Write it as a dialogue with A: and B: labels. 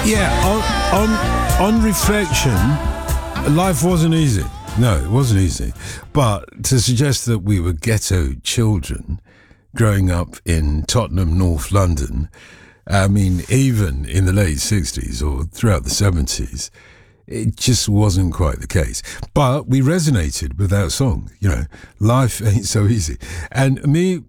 A: Yeah, on reflection, life wasn't easy. No, it wasn't easy. But to suggest that we were ghetto children growing up in Tottenham, North London, I mean, even in the late 60s or throughout the 70s, it just wasn't quite the case. But we resonated with that song, you know, life ain't so easy. And me